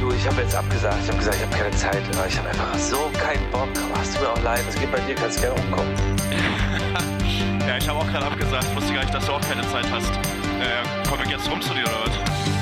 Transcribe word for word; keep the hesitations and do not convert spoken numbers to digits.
du, ich habe jetzt abgesagt. Ich habe gesagt, ich habe keine Zeit. Ich habe einfach so keinen Bock. Hast du mir auch leid. Es geht bei dir, kannst du gerne umkommen. Ja, ich habe auch gerade abgesagt. Ich wusste gar nicht, dass du auch keine Zeit hast. Äh, komm ich jetzt rum zu dir oder was?